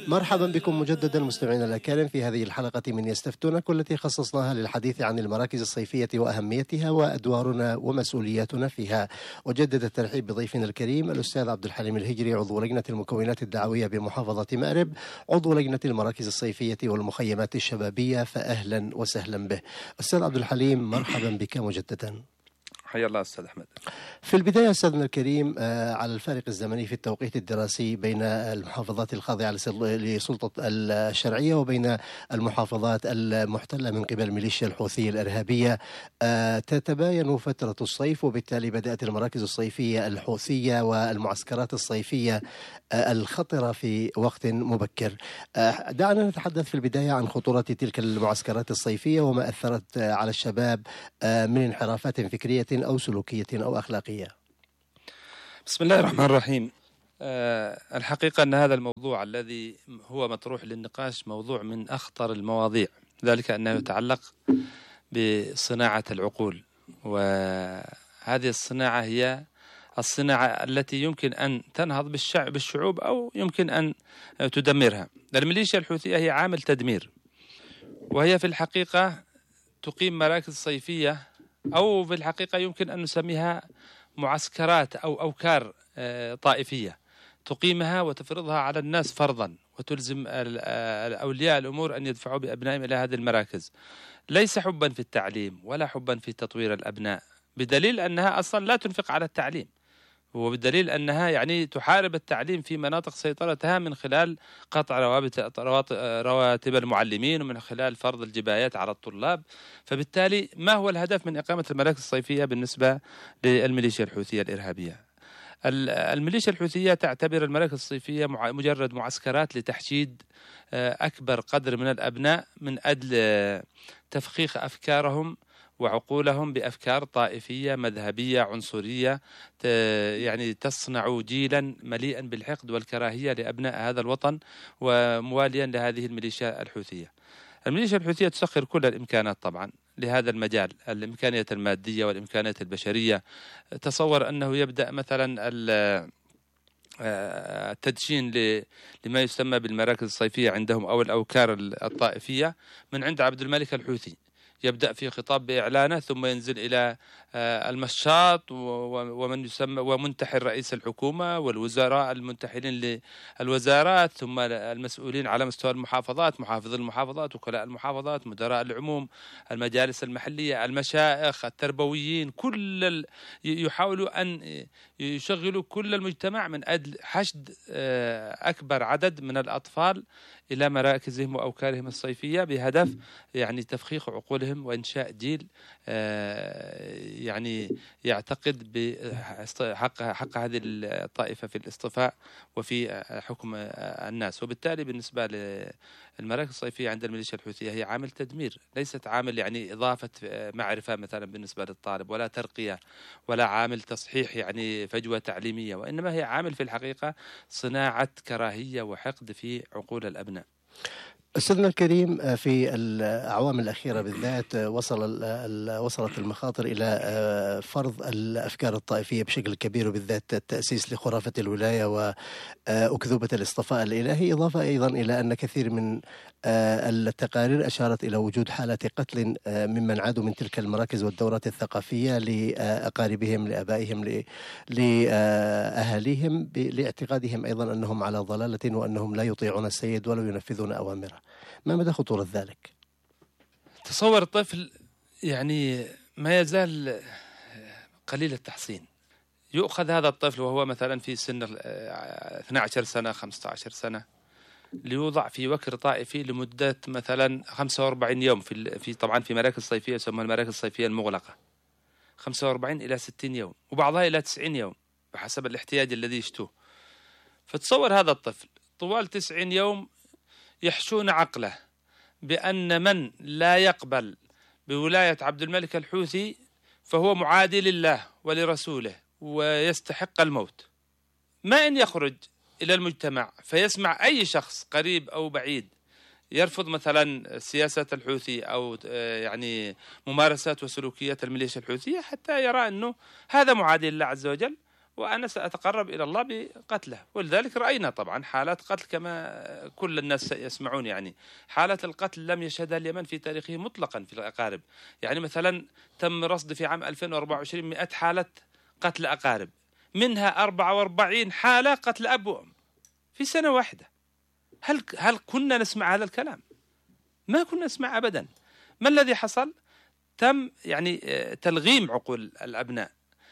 مرحبا بكم مجددا مستمعينا الأكارم في هذه الحلقة من يستفتونك، والتي خصصناها للحديث عن المراكز الصيفية وأهميتها وأدوارنا ومسؤولياتنا فيها. أجدد الترحيب بضيفنا الكريم الأستاذ عبد الحليم الهجري، عضو لجنة المكونات الدعوية بمحافظة مأرب، عضو لجنة المراكز الصيفية والمخيمات الشبابية، فأهلا وسهلا به. أستاذ عبد الحليم، مرحبا بك مجددا. حيا الله أستاذ أحمد. في البداية أستاذنا الكريم، على الفارق الزمني في التوقيت الدراسي بين المحافظات الخاضعة لسلطة الشرعية وبين المحافظات المحتلة من قبل ميليشيا الحوثي الإرهابية، تتباين فترة الصيف، وبالتالي بدأت المراكز الصيفية الحوثية والمعسكرات الصيفية الخطرة في وقت مبكر. دعنا نتحدث في البداية عن خطورة تلك المعسكرات الصيفية وما أثرت على الشباب من انحرافات فكرية أو سلوكية أو أخلاقية. بسم الله الرحمن الرحيم. الحقيقة أن هذا الموضوع الذي هو مطروح للنقاش موضوع من أخطر المواضيع، ذلك أنه يتعلق بصناعة العقول، وهذه الصناعة هي الصناعة التي يمكن أن تنهض بالشعوب أو يمكن أن تدمرها. الميليشيا الحوثية هي عامل تدمير، وهي في الحقيقة تقيم مراكز صيفية، أو في الحقيقة يمكن أن نسميها معسكرات أو أوكار طائفية، تقيمها وتفرضها على الناس فرضا، وتلزم أولياء الأمور أن يدفعوا بأبنائهم إلى هذه المراكز، ليس حبا في التعليم ولا حبا في تطوير الأبناء، بدليل أنها أصلا لا تنفق على التعليم، وبالدليل أنها يعني تحارب التعليم في مناطق سيطرتها من خلال قطع رواتب المعلمين، ومن خلال فرض الجبايات على الطلاب. فبالتالي ما هو الهدف من إقامة المراكز الصيفية بالنسبة للميليشيا الحوثية الإرهابية؟ الميليشيا الحوثية تعتبر المراكز الصيفية مجرد معسكرات لتحشيد أكبر قدر من الأبناء من أجل تفخيخ أفكارهم وعقولهم بأفكار طائفية مذهبية عنصرية، يعني تصنع جيلا مليئا بالحقد والكراهية لأبناء هذا الوطن ومواليا لهذه الميليشيا الحوثية. الميليشيا الحوثية تسخر كل الإمكانات طبعا لهذا المجال، الإمكانيات المادية والإمكانيات البشرية. تصور أنه يبدأ مثلا التدشين لما يسمى بالمراكز الصيفية عندهم أو الأوكار الطائفية من عند عبد الملك الحوثي، يبدأ في خطاب بإعلانه، ثم ينزل إلى المشاط ومن يسمى ومنتحل رئيس الحكومة والوزراء المنتحلين للوزارات، ثم المسؤولين على مستوى المحافظات، محافظ المحافظات، وكلاء المحافظات، مدراء العموم، المجالس المحلية، المشائخ، التربويين، يحاولوا أن يشغلوا كل المجتمع من أجل حشد أكبر عدد من الأطفال إلى مراكزهم وأوكارهم الصيفية، بهدف يعني تفخيخ عقولهم وإنشاء جيل يعني يعتقد بحق هذه الطائفة في الاصطفاء وفي حكم الناس. وبالتالي بالنسبة للمراكز الصيفية عند الميليشيا الحوثية هي عامل تدمير، ليست عامل يعني إضافة معرفة مثلا بالنسبة للطالب، ولا ترقية، ولا عامل تصحيح يعني فجوة تعليمية، وإنما هي عامل في الحقيقة صناعة كراهية وحقد في عقول الأبناء. أستاذنا الكريم، في الأعوام الأخيرة بالذات وصلت المخاطر إلى فرض الأفكار الطائفية بشكل كبير، وبالذات التأسيس لخرافة الولاية وأكذوبة الاصطفاء الإلهي، إضافة أيضا إلى أن كثير من التقارير أشارت إلى وجود حالة قتل ممن عادوا من تلك المراكز والدورات الثقافية لأقاربهم، لآبائهم، لأهاليهم، لاعتقادهم أيضا أنهم على ضلالة وأنهم لا يطيعون السيد ولا ينفذون أوامره. ما مدى خطورة ذلك؟ تصور الطفل يعني ما يزال قليل التحصين، يؤخذ هذا الطفل وهو مثلا في سن 12 سنة 15 سنة، ليوضع في وكر طائفي لمدة مثلا 45 يوم في طبعا في مراكز صيفية يسمى المراكز الصيفية المغلقة، 45 إلى 60 يوم، وبعضها إلى 90 يوم بحسب الاحتياج الذي يشتوه. فتصور هذا الطفل طوال 90 يوم يحشون عقله بأن من لا يقبل بولاية عبد الملك الحوثي فهو معادي لله ولرسوله ويستحق الموت. ما إن يخرج إلى المجتمع فيسمع أي شخص قريب أو بعيد يرفض مثلا سياسة الحوثي أو يعني ممارسات وسلوكيات الميليشيا الحوثية، حتى يرى أنه هذا معادي لله عز وجل وأنا سأتقرب إلى الله بقتله. ولذلك رأينا طبعا حالات قتل كما كل الناس يسمعون، يعني حالة القتل لم يشهدها اليمن في تاريخه مطلقا في الأقارب. يعني مثلا تم رصد في عام 2024 100 حالة قتل أقارب، منها 44 حالة قتل أب وأم في سنة واحدة. هل كنا نسمع هذا الكلام؟ ما كنا نسمع أبدا. ما الذي حصل؟ تم يعني تلغيم عقول الأبناء،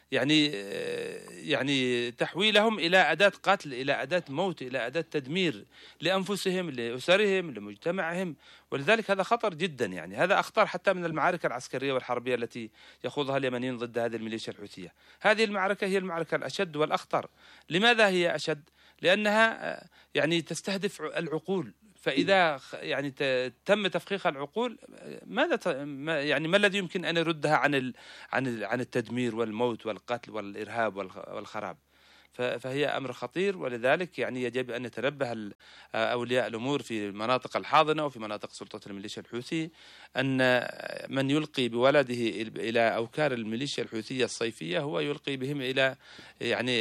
يعني تحويلهم إلى أداة قتل، إلى أداة موت، إلى أداة تدمير لأنفسهم، لأسرهم، لمجتمعهم. ولذلك هذا خطر جدا، يعني هذا أخطر حتى من المعارك العسكرية والحربية التي يخوضها اليمنيين ضد هذه الميليشيا الحوثية. هذه المعركة هي المعركة الأشد والأخطر. لماذا هي أشد؟ لأنها يعني تستهدف العقول. فإذا يعني تم تفخيخ العقول، يعني ما الذي يمكن أن يردها عن التدمير والموت والقتل والإرهاب والخراب؟ فهي أمر خطير. ولذلك يعني يجب أن يتنبه أولياء الأمور في المناطق الحاضنة وفي مناطق سلطة الميليشيا الحوثي أن من يلقي بولده إلى أوكار الميليشيا الحوثية الصيفية هو يلقي بهم إلى يعني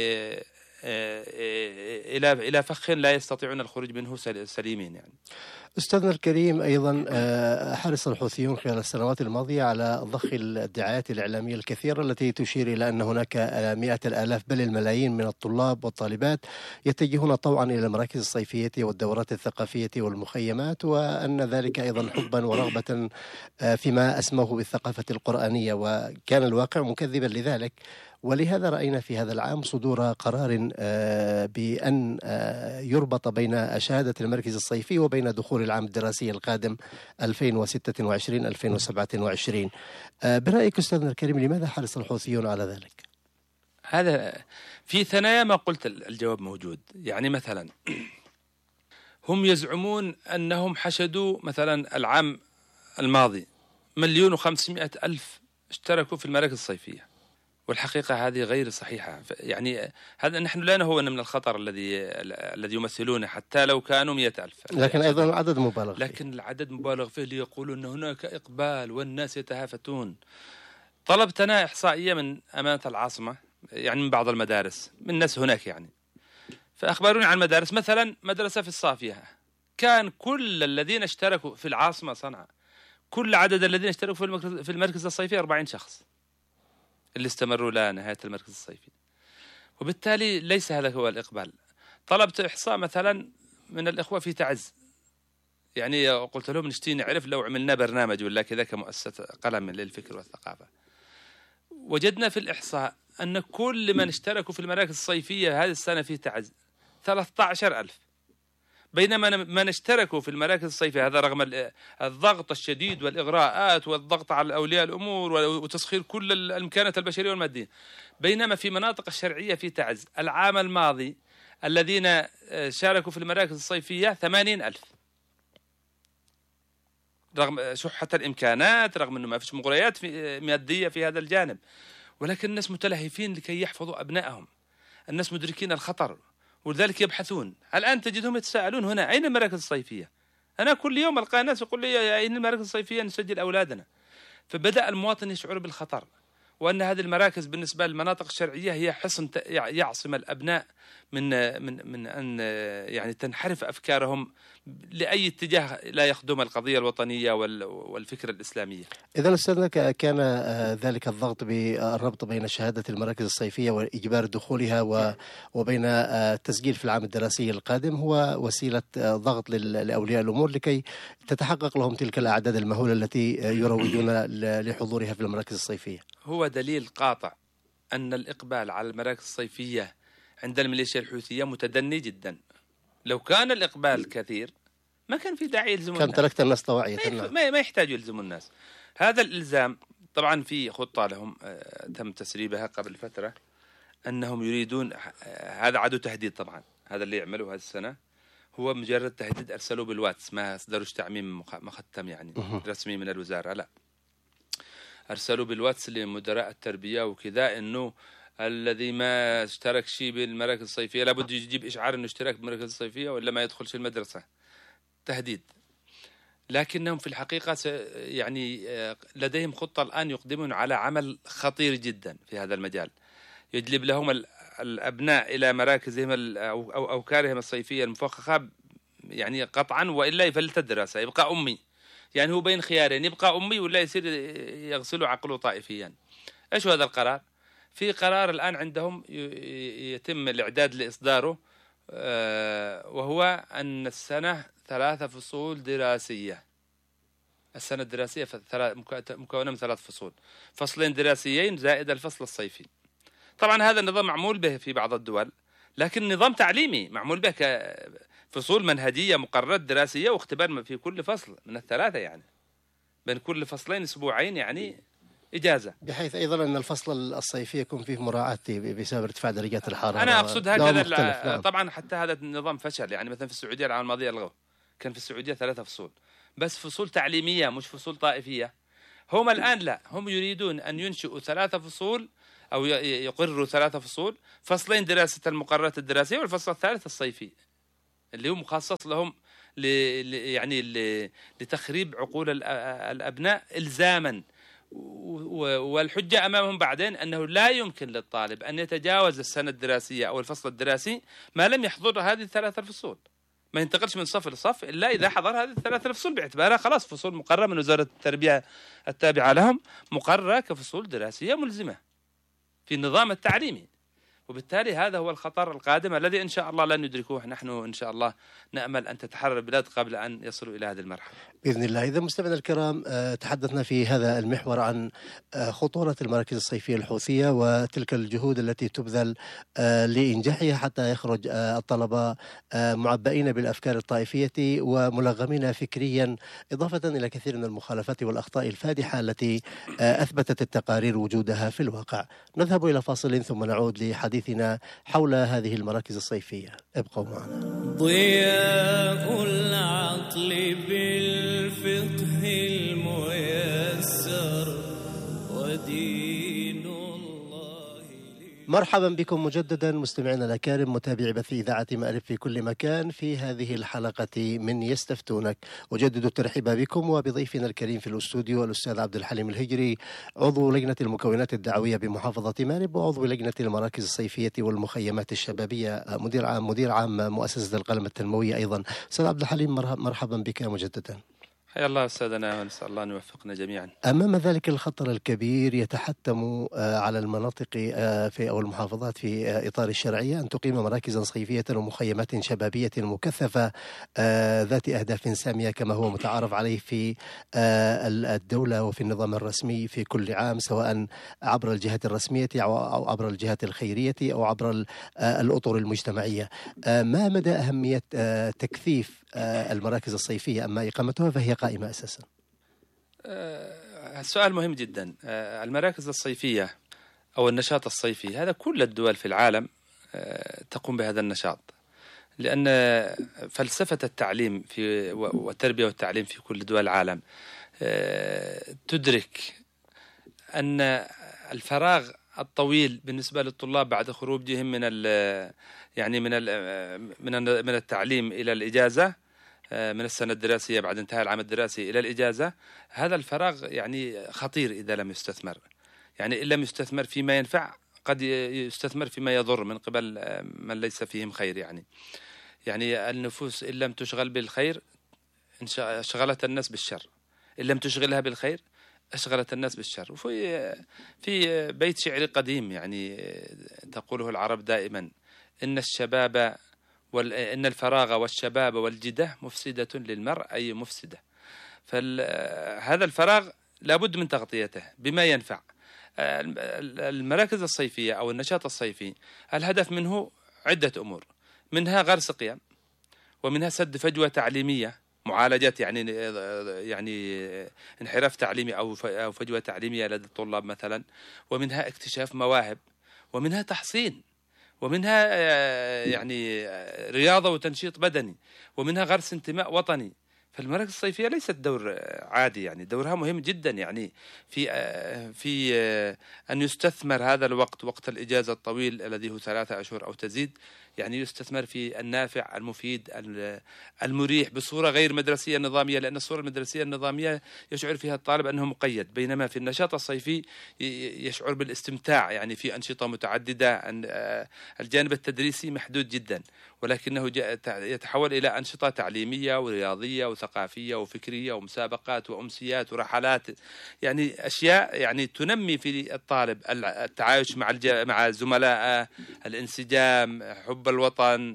إلى فخ لا يستطيعون الخروج منه سليمين. يعني أستاذنا الكريم، أيضا حرص الحوثيون خلال السنوات الماضية على ضخ الدعايات الإعلامية الكثيرة التي تشير إلى أن هناك مئات الآلاف بل الملايين من الطلاب والطالبات يتجهون طوعا إلى المراكز الصيفية والدورات الثقافية والمخيمات، وأن ذلك أيضا حبا ورغبة فيما أسموه بالثقافة القرآنية، وكان الواقع مكذبا لذلك. ولهذا رأينا في هذا العام صدور قرار بأن يربط بين شهادة المركز الصيفي وبين دخول العام الدراسي القادم 2026-2027. برأيك أستاذنا الكريم، لماذا حرص الحوثيون على ذلك؟ هذا في ثنايا ما قلت الجواب موجود. يعني مثلا هم يزعمون أنهم حشدوا مثلا العام الماضي 1,500,000 اشتركوا في المراكز الصيفية، والحقيقة هذه غير صحيحة. يعني هذا نحن لا نهون من الخطر الذي يمثلونه حتى لو كانوا 100,000، لكن أيضا العدد مبالغ فيه. لكن العدد مبالغ فيه ليقولوا أن هناك إقبال والناس يتهافتون. طلبتنا إحصائية من أمانة العاصمة، يعني من بعض المدارس، من الناس هناك يعني، فأخبروني عن مدارس. مثلا مدرسة في الصافية كان كل الذين اشتركوا في العاصمة صنعاء، كل عدد الذين اشتركوا في المركز الصيفي 40 شخص اللي استمروا لنهاية المركز الصيفي. وبالتالي ليس هذا هو الإقبال. طلبت إحصاء مثلا من الإخوة في تعز، يعني قلت لهم نشتي نعرف لو عملنا برنامج ولا كذا كمؤسسة قلم للفكر والثقافة. وجدنا في الإحصاء أن كل من اشتركوا في المراكز الصيفية هذه السنة في تعز 13,000، بينما من اشتركوا في المراكز الصيفية، هذا رغم الضغط الشديد والإغراءات والضغط على أولياء الأمور وتسخير كل الإمكانات البشرية والمادية، بينما في مناطق الشرعية في تعز العام الماضي الذين شاركوا في المراكز الصيفية 80,000، رغم شحة الإمكانات، رغم أنه ما فيش مغريات مادية في هذا الجانب، ولكن الناس متلهفين لكي يحفظوا أبنائهم. الناس مدركين الخطر ولذلك يبحثون. الآن تجدهم يتساءلون هنا أين المراكز الصيفية؟ أنا كل يوم ألقى ناس يقول لي أين المراكز الصيفية نسجل أولادنا. فبدأ المواطن يشعر بالخطر، وأن هذه المراكز بالنسبة للمناطق الشرعية هي حصن يعصم الأبناء من أن يعني تنحرف أفكارهم لأي اتجاه لا يخدم القضية الوطنية والفكرة الإسلامية. إذا أستاذنا، كان ذلك الضغط بالربط بين شهادة المراكز الصيفية وإجبار دخولها وبين التسجيل في العام الدراسي القادم هو وسيلة ضغط لأولياء الأمور لكي تتحقق لهم تلك الأعداد المهولة التي يروجون لحضورها في المراكز الصيفية. هو دليل قاطع أن الإقبال على المراكز الصيفية عند الميليشيا الحوثية متدني جدا. لو كان الإقبال كثير ما كان في داعي يلزمون الناس، كان تركت الناس طواعية، ما يحتاجوا يلزموا الناس. هذا الإلزام طبعا في خطة لهم تم تسريبها قبل فترة، أنهم يريدون، هذا عدو تهديد طبعا، هذا اللي يعملوه هذه السنة هو مجرد تهديد أرسلوه بالواتس، ما أصدروش تعميم مختم يعني رسمي من الوزارة، لا، أرسلوا بالواتس لمدراء التربية وكذا إنه الذي ما اشترك شيء بالمراكز الصيفية لابد يجيب إشعار إنه اشترك بالمراكز الصيفية ولا ما يدخلش المدرسة. تهديد. لكنهم في الحقيقة يعني لديهم خطة الآن يقدمون على عمل خطير جدا في هذا المجال، يجلب لهم الأبناء إلى مراكزهم أو أوكارهم الصيفية المفخخة يعني قطعا، وإلا يفلت الدراسة يبقى أمي. يعني هو بين خيارين، يبقى أمي ولا يصير يغسل عقله طائفيا. إيش هذا القرار؟ في قرار الآن عندهم يتم الإعداد لإصداره، وهو أن السنة 3 فصول دراسية. السنة الدراسية مكونة من 3 فصول، فصلين دراسيين زائد الفصل الصيفي. طبعا هذا النظام معمول به في بعض الدول، لكن نظام تعليمي معمول به كفصول منهجية مقررات دراسية واختبار في كل فصل من ال3، يعني بين كل فصلين أسبوعين يعني إجازة، بحيث أيضا أن الفصل الصيفي يكون فيه مراعاة بسبب ارتفاع درجات الحرارة. أنا أقصد هكذا. نعم. طبعا حتى هذا النظام فشل، يعني مثلا في السعودية العام الماضية ألغوه، كان في السعودية 3 فصول بس، فصول تعليمية مش فصول طائفية. هم الآن لا، هم يريدون أن ينشئوا 3 فصول أو يقرروا 3 فصول، فصلين دراسة المقررات الدراسية والفصل الثالث الصيفي اللي هو مخصص لهم يعني لتخريب عقول الأبناء إلزاما. والحجة أمامهم بعدين أنه لا يمكن للطالب أن يتجاوز السنة الدراسية أو الفصل الدراسي ما لم يحضر هذه ال3 فصول، ما ينتقلش من صف لصف إلا إذا حضر هذه ال3 فصول، باعتبارها خلاص فصول مقررة من وزارة التربية التابعة لهم، مقررة كفصول دراسية ملزمة في النظام التعليمي. وبالتالي هذا هو الخطر القادم الذي إن شاء الله لن ندركوه. نحن إن شاء الله نأمل أن تتحرر البلاد قبل أن يصلوا إلى هذه المرحلة بإذن الله. إذا مستمعينا الكرام، تحدثنا في هذا المحور عن خطورة المراكز الصيفية الحوثية وتلك الجهود التي تبذل لإنجاحها حتى يخرج الطلبة معبئين بالأفكار الطائفية وملغمين فكريا، إضافة إلى كثير من المخالفات والأخطاء الفادحة التي أثبتت التقارير وجودها في الواقع. نذهب إلى فاصل ثم نعود لحديثنا حول هذه المراكز الصيفية. ابقوا معنا. ضياء العقل بالفقه الميسر ودين الله. مرحبا بكم مجددا مستمعينا الأكارم، متابعي بث إذاعة مأرب في كل مكان، في هذه الحلقة من يستفتونك. أجدد الترحيب بكم وبضيفنا الكريم في الأستوديو الأستاذ عبد الحليم الهجري، عضو لجنة المكونات الدعوية بمحافظة مأرب وعضو لجنة المراكز الصيفية والمخيمات الشبابية، مدير عام مؤسسة القلم التنموية أيضا. أستاذ عبد الحليم مرحبا بك مجددا. حيا الله أستاذنا، ونسأل الله أن يوفقنا جميعا. أمام ذلك الخطر الكبير يتحتم على المناطق في أو المحافظات في إطار الشرعية أن تقيم مراكزا صيفية ومخيمات شبابية مكثفة ذات أهداف سامية كما هو متعارف عليه في الدولة وفي النظام الرسمي في كل عام، سواء عبر الجهات الرسمية أو عبر الجهات الخيرية أو عبر الأطر المجتمعية. ما مدى أهمية تكثيف المراكز الصيفية أما إقامتها فهي قائمة أساسا؟ السؤال مهم جدا. المراكز الصيفية أو النشاط الصيفي هذا كل الدول في العالم تقوم بهذا النشاط، لأن فلسفة التعليم والتربية والتعليم في كل دول العالم تدرك أن الفراغ الطويل بالنسبة للطلاب بعد خروجهم من التعليم إلى الإجازة، من السنة الدراسية بعد انتهاء العام الدراسي إلى الإجازة، هذا الفراغ يعني خطير إذا لم يستثمر. يعني إن لم يستثمر فيما ينفع قد يستثمر فيما يضر من قبل من ليس فيهم خير. يعني النفوس إن لم تشغل بالخير شغلت الناس بالشر، إن لم تشغلها بالخير أشغلت الناس بالشر. في بيت شعري قديم يعني تقوله العرب دائما: إن الشباب إن الفراغ والشباب والجدة مفسدة للمرء، أي مفسدة. فهذا الفراغ لابد من تغطيته بما ينفع. المراكز الصيفية أو النشاط الصيفي الهدف منه عدة أمور، منها غرس قيم، ومنها سد فجوة تعليمية، معالجة يعني انحراف تعليمي أو فجوة تعليمية لدى الطلاب مثلا، ومنها اكتشاف مواهب، ومنها تحصين، ومنها يعني رياضة وتنشيط بدني، ومنها غرس انتماء وطني. فالمراكز الصيفية ليست دور عادي، يعني دورها مهم جدا، يعني في أن يستثمر هذا الوقت، وقت الإجازة الطويل الذي هو 3 أشهر أو تزيد، يعني يستثمر في النافع المفيد المريح بصورة غير مدرسية نظامية، لأن الصورة المدرسية النظامية يشعر فيها الطالب أنه مقيد، بينما في النشاط الصيفي يشعر بالاستمتاع، يعني في أنشطة متعددة. الجانب التدريسي محدود جدا، ولكنه يتحول إلى أنشطة تعليمية ورياضية وثقافية وفكرية ومسابقات وأمسيات ورحلات، يعني أشياء يعني تنمي في الطالب التعايش مع زملائه، الانسجام، حب الوطن،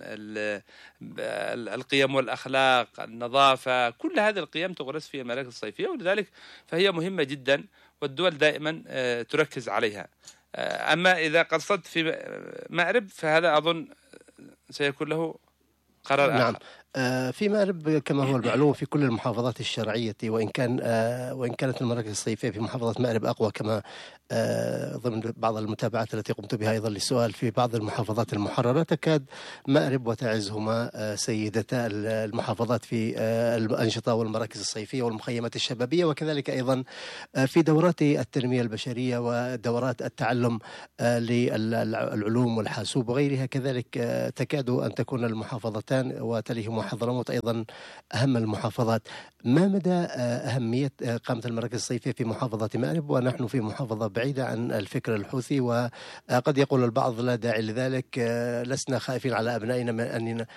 القيم والأخلاق، النظافة، كل هذه القيم تغرس في المراكز الصيفية، ولذلك فهي مهمة جدا والدول دائما تركز عليها. أما إذا قصدت في مأرب فهذا أظن سيكون له قرار نعم. آخر. في مأرب كما هو المعلوم في كل المحافظات الشرعية، وإن كانت المراكز الصيفية في محافظة مأرب أقوى، كما ضمن بعض المتابعات التي قمت بها أيضا للسؤال، في بعض المحافظات المحررة تكاد مأرب وتعزهما سيدتا المحافظات في الأنشطة والمراكز الصيفية والمخيمات الشبابية، وكذلك أيضا في دورات التنمية البشرية ودورات التعلم للعلوم والحاسوب وغيرها. كذلك تكاد أن تكون المحافظتان وتليهما حضرموت أيضا أهم المحافظات. ما مدى أهمية إقامة المراكز الصيفية في محافظة مأرب ونحن في محافظة بعيدة عن الفكر الحوثي؟ وقد يقول البعض لا داعي لذلك، لسنا خائفين على أبنائنا من أن